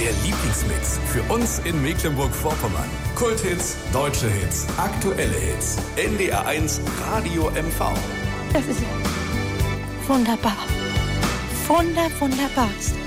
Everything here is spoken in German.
Der Lieblingsmix für uns in Mecklenburg-Vorpommern. Kulthits, deutsche Hits, aktuelle Hits. NDR 1 Radio MV. Das ist wunderbar. Wunderbarst.